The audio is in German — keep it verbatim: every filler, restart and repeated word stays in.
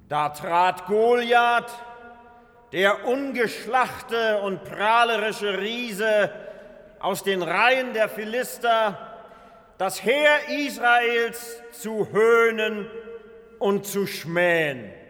Da trat Goliath, der ungeschlachte und prahlerische Riese, aus den Reihen der Philister, das Heer Israels zu höhnen und zu schmähen.